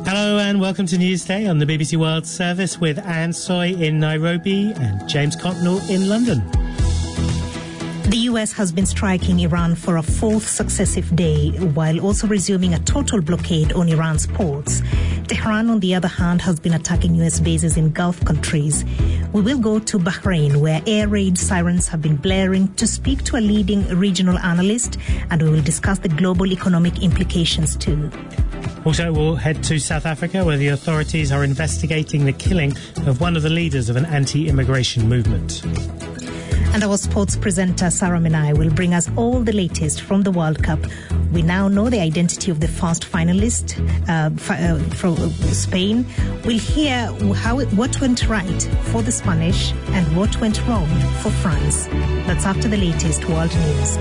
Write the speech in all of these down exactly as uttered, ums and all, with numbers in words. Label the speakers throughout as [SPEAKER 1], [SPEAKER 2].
[SPEAKER 1] Hello and welcome to Newsday on the B B C World Service with Anne Soy in Nairobi and James Cotnell in London.
[SPEAKER 2] The U S has been striking Iran for a fourth successive day, while also resuming a total blockade on Iran's ports. Tehran, on the other hand, has been attacking U S bases in Gulf countries. We will go to Bahrain, where air raid sirens have been blaring, to speak to a leading regional analyst, and we will discuss the global economic implications too.
[SPEAKER 1] Also, we'll head to South Africa, where the authorities are investigating the killing of one of the leaders of an anti-immigration movement.
[SPEAKER 2] And our sports presenter, Sarah Menai, will bring us all the latest from the World Cup. We now know the identity of the first finalist uh, fi- uh, from Spain. We'll hear how it, what went right for the Spanish and what went wrong for France. That's after the latest world news.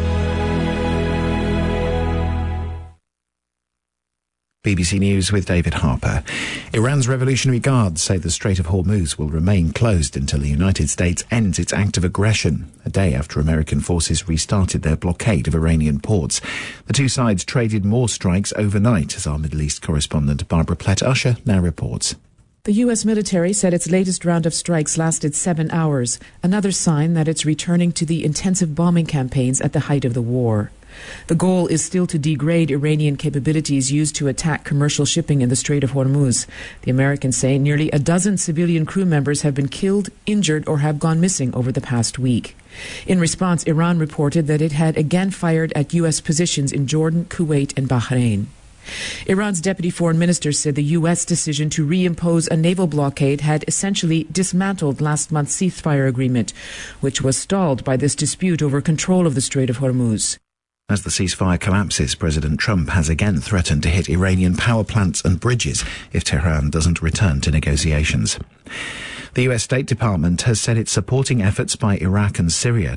[SPEAKER 3] B B C News with David Harper. Iran's Revolutionary Guards say the Strait of Hormuz will remain closed until the United States ends its act of aggression, a day after American forces restarted their blockade of Iranian ports. The two sides traded more strikes overnight, as our Middle East correspondent Barbara Plett-Usher now reports.
[SPEAKER 4] The U S military said its latest round of strikes lasted seven hours, another sign that it's returning to the intensive bombing campaigns at the height of the war. The goal is still to degrade Iranian capabilities used to attack commercial shipping in the Strait of Hormuz. The Americans say nearly a dozen civilian crew members have been killed, injured, or have gone missing over the past week. In response, Iran reported that it had again fired at U S positions in Jordan, Kuwait, and Bahrain. Iran's deputy foreign minister said the U S decision to reimpose a naval blockade had essentially dismantled last month's ceasefire agreement, which was stalled by this dispute over control of the Strait of Hormuz.
[SPEAKER 3] As the ceasefire collapses, President Trump has again threatened to hit Iranian power plants and bridges if Tehran doesn't return to negotiations. The U S State Department has said it's supporting efforts by Iraq and Syria